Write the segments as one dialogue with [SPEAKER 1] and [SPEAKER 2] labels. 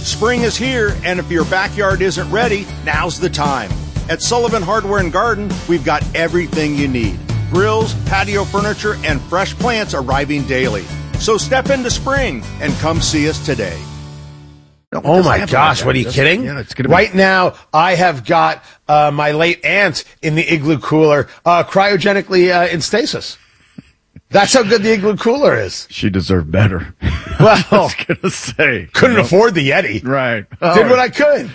[SPEAKER 1] Spring is here, and if your backyard isn't ready, now's the time. At Sullivan Hardware and Garden, we've got everything you need. Grills, patio furniture, and fresh plants arriving daily. So step into spring and come see us today.
[SPEAKER 2] Oh my gosh, what are you kidding?
[SPEAKER 3] Yeah, it's gonna
[SPEAKER 2] right now, I have got my late aunt in the igloo cooler, cryogenically in stasis. That's how good the igloo cooler is.
[SPEAKER 3] She deserved better.
[SPEAKER 2] Well,
[SPEAKER 3] I was going to say.
[SPEAKER 2] Couldn't afford the Yeti.
[SPEAKER 3] Right.
[SPEAKER 2] Did what I could.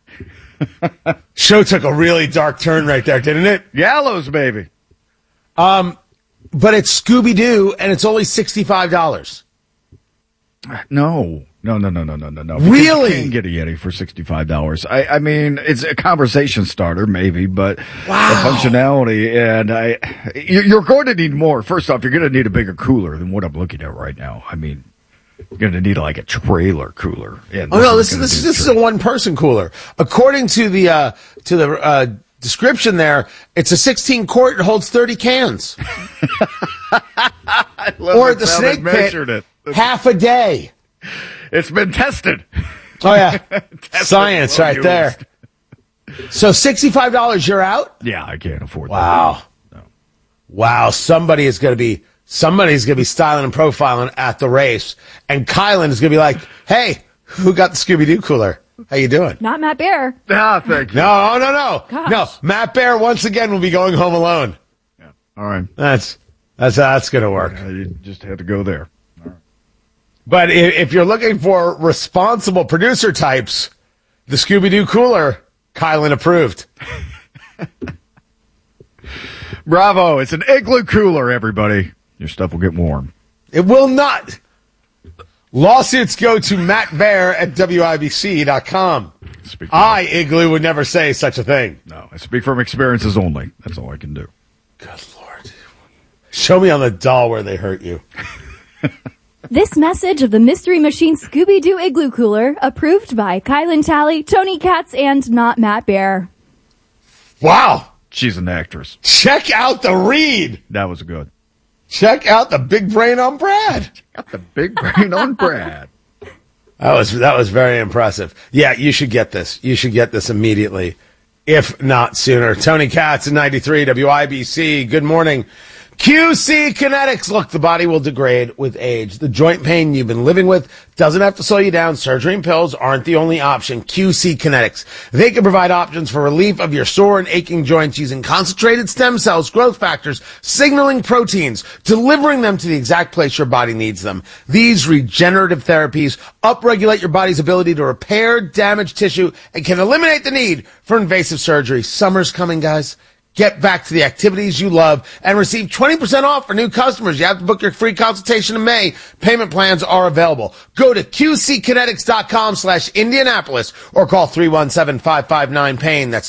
[SPEAKER 2] Show took a really dark turn right there, didn't it?
[SPEAKER 3] Gallows, baby.
[SPEAKER 2] But it's Scooby-Doo, and it's only $65.
[SPEAKER 3] No.
[SPEAKER 2] Really?
[SPEAKER 3] You can get a Yeti for $65. I mean, it's a conversation starter, maybe, but
[SPEAKER 2] wow.
[SPEAKER 3] The functionality, and you're going to need more. First off, you're going to need a bigger cooler than what I'm looking at right now. I mean, you're going to need like a trailer cooler.
[SPEAKER 2] This is a one-person cooler. According to the description there, it's a 16 quart. It holds 30 cans. Or at the snake pit, half a day.
[SPEAKER 3] It's been tested.
[SPEAKER 2] Oh, yeah. Science right there. So $65, you're out?
[SPEAKER 3] Yeah, I can't afford that.
[SPEAKER 2] Wow.
[SPEAKER 3] No.
[SPEAKER 2] Wow, somebody's going to be styling and profiling at the race. And Kylan is going to be like, hey, who got the Scooby-Doo cooler? How you doing?
[SPEAKER 4] Not Matt Bear.
[SPEAKER 3] Ah, thank you.
[SPEAKER 2] No.
[SPEAKER 4] Gosh.
[SPEAKER 2] No, Matt Bear once again will be going home alone.
[SPEAKER 3] Yeah. All right.
[SPEAKER 2] That's how that's going to work.
[SPEAKER 3] You just had to go there.
[SPEAKER 2] But if you're looking for responsible producer types, the Scooby-Doo cooler, Kylan approved.
[SPEAKER 3] Bravo. It's an igloo cooler, everybody. Your stuff will get warm.
[SPEAKER 2] It will not. Lawsuits go to Matt Bear at WIBC.com. Igloo would never say such a thing.
[SPEAKER 3] No, I speak from experiences only. That's all I can do.
[SPEAKER 2] Good Lord. Show me on the doll where they hurt you.
[SPEAKER 4] This message of the Mystery Machine Scooby-Doo Igloo Cooler, approved by Kylan Talley, Tony Katz, and not Matt Bear.
[SPEAKER 2] Wow.
[SPEAKER 3] She's an actress.
[SPEAKER 2] Check out the read.
[SPEAKER 3] That was good.
[SPEAKER 2] Check out the big brain on Brad.
[SPEAKER 3] Check out the big brain on Brad.
[SPEAKER 2] That was very impressive. Yeah, you should get this. You should get this immediately, if not sooner. Tony Katz at 93 WIBC. Good morning. QC Kinetics. Look, the body will degrade with age. The joint pain you've been living with doesn't have to slow you down. Surgery and pills aren't the only option. QC Kinetics. They can provide options for relief of your sore and aching joints using concentrated stem cells, growth factors, signaling proteins, delivering them to the exact place your body needs them. These regenerative therapies upregulate your body's ability to repair damaged tissue and can eliminate the need for invasive surgery. Summer's coming, guys. Get back to the activities you love and receive 20% off for new customers. You have to book your free consultation in May. Payment plans are available. Go to qckinetics.com/Indianapolis or call 317-559-PAIN. That's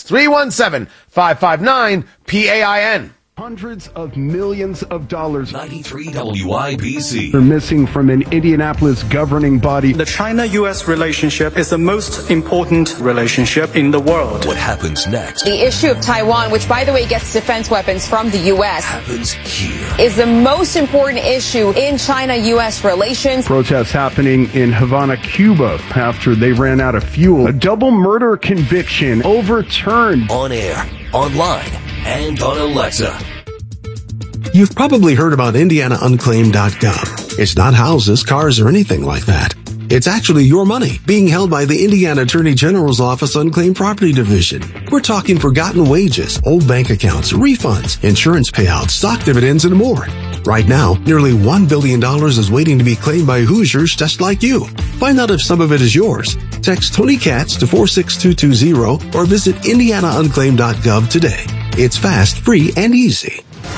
[SPEAKER 2] 317-559-PAIN.
[SPEAKER 5] Hundreds of millions of dollars
[SPEAKER 6] 93 WIBC
[SPEAKER 5] are missing from an Indianapolis governing body.
[SPEAKER 7] The China-U.S. relationship is the most important relationship in the world.
[SPEAKER 6] What happens next?
[SPEAKER 8] The issue of Taiwan, which, by the way, gets defense weapons from the U.S.,
[SPEAKER 6] happens here.
[SPEAKER 8] Is the most important issue in China-U.S. relations.
[SPEAKER 5] Protests happening in Havana, Cuba, after they ran out of fuel. A double murder conviction overturned.
[SPEAKER 6] On air, online, and on Alexa.
[SPEAKER 9] You've probably heard about IndianaUnclaimed.gov. It's not houses, cars, or anything like that. It's actually your money being held by the Indiana Attorney General's Office Unclaimed Property Division. We're talking forgotten wages, old bank accounts, refunds, insurance payouts, stock dividends, and more. Right now, nearly $1 billion is waiting to be claimed by Hoosiers just like you. Find out if some of it is yours. Text Tony Katz to 46220 or visit IndianaUnclaimed.gov today. It's fast, free, and easy.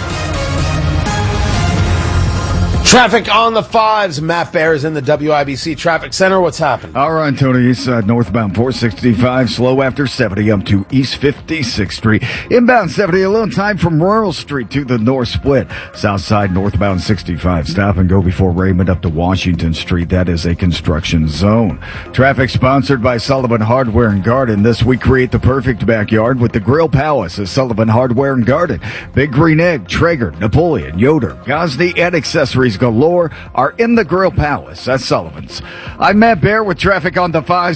[SPEAKER 2] Traffic on the fives. Matt Bear is in the WIBC Traffic Center. What's happened?
[SPEAKER 3] All right, Tony. East side northbound 465, slow after 70 up to East 56th Street. Inbound 70, a little time from Royal Street to the North Split. South side northbound 65, stop and go before Raymond up to Washington Street. That is a construction zone. Traffic sponsored by Sullivan Hardware and Garden. This week, create the perfect backyard with the Grill Palace at Sullivan Hardware and Garden. Big Green Egg, Traeger, Napoleon, Yoder, Gosney, and accessories galore are in the Grill Palace at Sullivan's. I'm Matt Bear with traffic on the 5.